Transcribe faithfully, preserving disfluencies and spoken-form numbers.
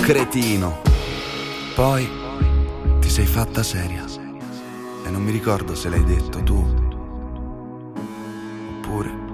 cretino. Poi ti sei fatta seria e non mi ricordo se l'hai detto tu oppure